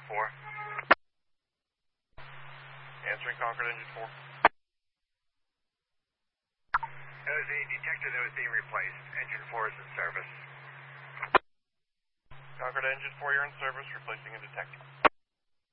4. Answering Concord Engine 4. There was a detector that was being replaced. Engine 4 is in service. Concord Engine 4, you're in service, replacing a detector.